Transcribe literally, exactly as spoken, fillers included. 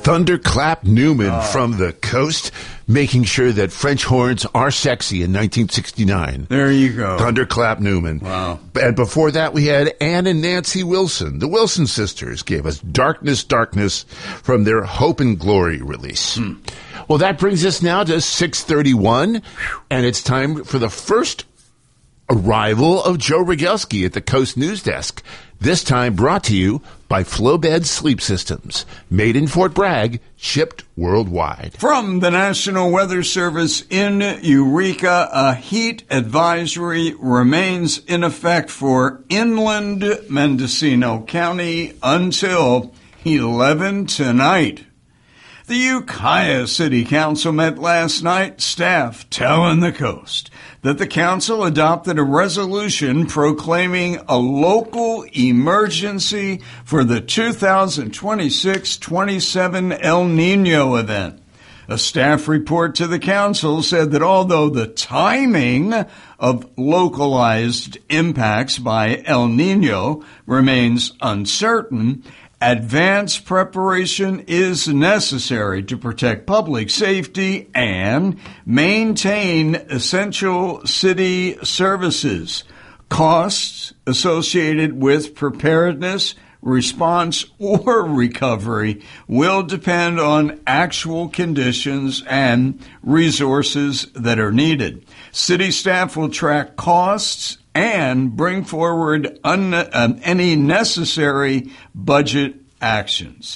Thunderclap Newman oh. from the coast, making sure that French horns are sexy in nineteen sixty-nine. There you go. Thunderclap Newman. Wow. And before that, we had Ann and Nancy Wilson. The Wilson sisters gave us Darkness, Darkness from their Hope and Glory release. Hmm. Well, that brings us now to six thirty-one, and it's time for the first arrival of Joe Rogelski at the Coast News Desk. This time brought to you by Flowbed Sleep Systems. Made in Fort Bragg, shipped worldwide. From the National Weather Service in Eureka, a heat advisory remains in effect for inland Mendocino County until eleven tonight. The Ukiah City Council met last night, staff telling the Coast that the council adopted a resolution proclaiming a local emergency for the two thousand twenty-six twenty-seven El Nino event. A staff report to the council said that although the timing of localized impacts by El Nino remains uncertain, advanced preparation is necessary to protect public safety and maintain essential city services. Costs associated with preparedness, response, or recovery will depend on actual conditions and resources that are needed. City staff will track costs and bring forward un- um, any necessary budget actions.